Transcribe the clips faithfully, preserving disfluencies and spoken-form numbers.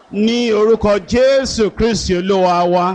ní orúkọ Jésù Kristi Olúwa wa.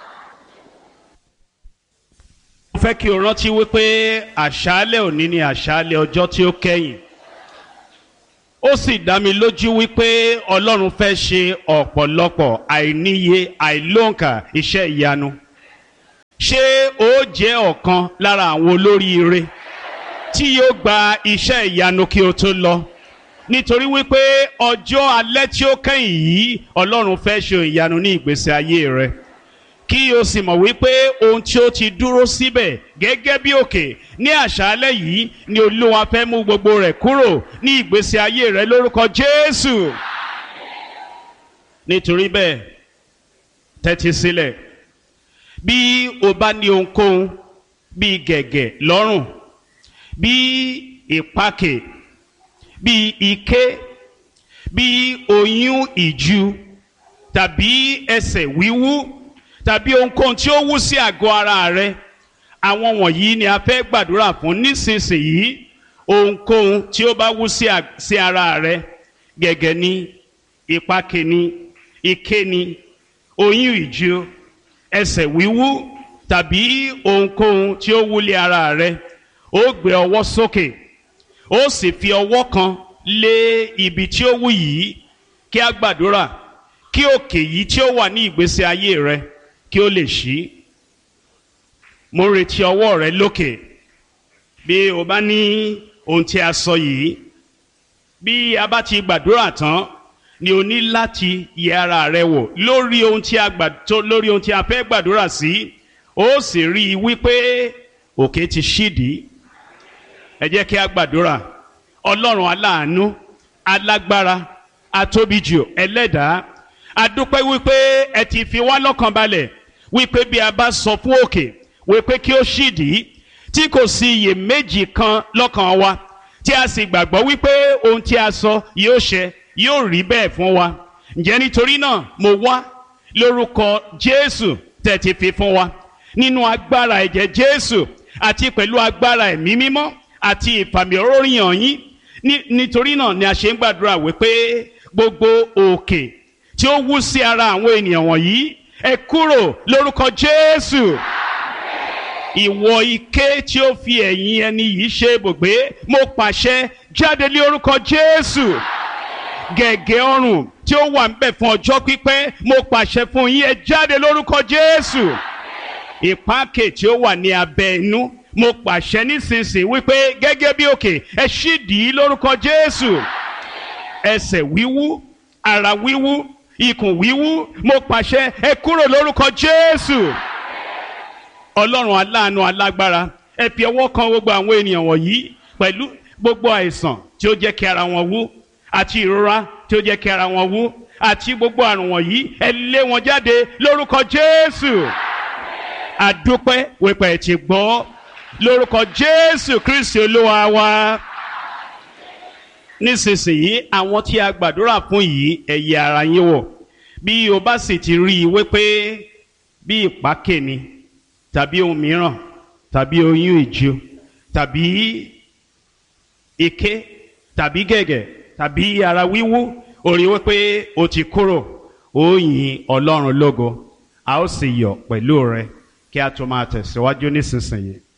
Mo fẹ́ kí o rántí wípé àṣálẹ́ òní ni àṣálẹ́ ọjọ́ tí ó kẹ́yìn. Ó sì dá mi lójú wípé Ọlọ́run fẹ́ ṣe ọ̀pọ̀lọpọ̀ àìníye àìlóǹkà iṣẹ́ ìyanu. Ṣé ó jẹ́ ọ̀kan lára àwọn olóríire tí yóò gba iṣẹ́ ìyanu kí o tó lọ? Nítorí wípé ọjọ́ alẹ́ tí ó kẹ́yìn yìí Ọlọ́run fẹ́ ṣe ìyanu ní ìgbésí ayé rẹ. Kí o sì mọ̀ wípé ohun tí ó ti dúró síbẹ̀ gẹ́gẹ́ bí òkè ní àṣálẹ́ yìí ni Olúwa fẹ́ mú gbogbo rẹ̀ kúrò ní ìgbésí ayé rẹ lórúkọ Jésù. Nítorí bẹ́ẹ̀, tẹ́tí sílẹ̀. Bí o bá ní ohunkóhun bí gẹ̀gẹ̀ lọ́rùn, bí ìpakè, bí ike, bí oyún ìju, tàbí ẹsẹ̀ wíwú, tàbí ohunkóhun tí ó wú sí àgọ́ ara rẹ, àwọn wọ̀nyí ni a fẹ́ gbàdúrà fún nísinsìnyí. Ohunkóhun tí ó bá wú sí ara rẹ, gẹ̀gẹ̀ ni, ìpakè ni, ike ni, oyún ìju, ẹsẹ̀ wíwú, tàbí ohunkóhun tí ó wú lé ara rẹ, ó gbé ọwọ́ sókè, ó sì fi ọwọ́ kan lé ibi tí ó wú yìí, kí a gbàdúrà kí òkè yìí tí ó wà ní ìgbésí ayé rẹ kí ó lè ṣí. Mo retí ọwọ́ rẹ lókè. Bí o bá ní ohun tí a sọ yìí, bí a bá ti gbàdúrà tán ni o ní láti yẹ ara rẹ wò lórí ohun tí a gbà tó lórí ohun tí a fẹ́ gbàdúrà sí. Ó sì rí i wípé òkè ti ṣídìí. Ẹ jẹ́ kí a gbàdúrà. Ọlọ́run aláàánú, alágbára, atóbijù, ẹlẹ́dàá, a dúpẹ́ wípé ẹ ti fi wá lọ́kàn balẹ̀ wípé bí a bá sọ fún òkè wípé kí ó ṣídìí, tí kò sí iyèméjì kan lọ́kàn wa, tí a sì gbàgbọ́ wípé ohun tí a sọ yóò ṣẹ, yóò rí bẹ́ẹ̀ fún wa. Ǹjẹ́ nítorí náà mo wá lórúkọ Jésù tẹ́ ti fi fún wa, nínú agbára ẹ̀jẹ̀ Jésù àti pẹ̀lú agbára ẹ̀mí mímọ́ àti ìfàmì òróyàn yín. Nítorí náà ni a ṣe ń gbàdúrà wípé gbogbo òkè tí ó wú sí ara àwọn ènìyàn wọ̀nyí, ẹ kúrò lórúkọ Jésù. Ìwọ ike tí ó fi ẹ̀yìn ẹni yìí ṣe ibùgbé, mo pàṣẹ jáde lé orúkọ Jésù. Gẹ̀gẹ̀ ọrùn tí ó wà ńbẹ̀ fún ọjọ́ pípẹ́, mo pàṣẹ fún yín, ẹ jáde lórúkọ Jésù. Ìpakè tí ó wà ní abẹ́ inú, mo pàṣẹ nísinsìnyí wípé gẹ́gẹ́ bí òkè, ẹ ṣídìí lórúkọ Jésù. Ẹsẹ̀ wíwú, ara wíwú, ikùn wíwú, mo pàṣẹ ẹ kúrò lórúkọ Jésù. Ọlọ́run aláàánú alágbára, ẹ fi ọwọ́ kan gbogbo àwọn ènìyàn wọ̀nyí pẹ̀lú gbogbo àìsàn tí ó jẹ́ kí ara wọn wú, àti ìrora tí ó jẹ́ kí ara wọn wú, àti gbogbo àrùn wọ̀nyí, ẹ lé wọn jáde lórúkọ Jésù. Àdúpẹ́ wípé ẹ ti gbọ́ lórúkọ Jésù Kristi Olúwa wa. Nísinsìnyí àwọn tí a gbàdúrà fún yìí, ẹ yẹ ara yín wò. Bí o bá sì ti rí i wípé bí ìpakè ni, tàbí ohun mìíràn, tàbí oyún ìju, tàbí ike, tàbí gẹ̀gẹ̀, tàbí ara wíwú, ó rí wípé o ti kúrò, ó yìn Ọlọ́run lógo. A ó sì yọ̀ pẹ̀lú rẹ kí a tó máa tẹ̀síwájú nísinsìnyí.